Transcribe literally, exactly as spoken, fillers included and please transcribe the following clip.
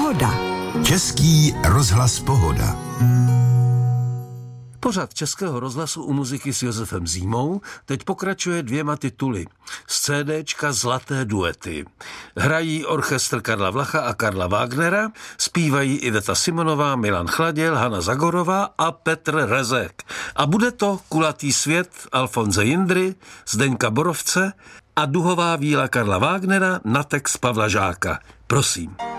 Pohoda. Český rozhlas Pohoda. Pořad Českého rozhlasu u muziky s Josefem Zímou teď pokračuje dvěma tituly z CDčka Zlaté duety. Hrají orchestr Karla Vlacha a Karla Wagnera, zpívají Iveta Simonová, Milan Chladěl, Hana Zagorová a Petr Rezek. A bude to Kulatý svět Alfonse Jindry, Zdeňka Borovce a Duhová víla Karla Wagnera na text Pavla Žáka. Prosím.